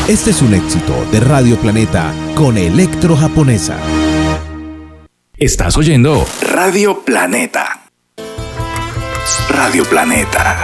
Este es un éxito de Radio Planeta con Electro Japonesa. Estás oyendo Radio Planeta. Radio Planeta.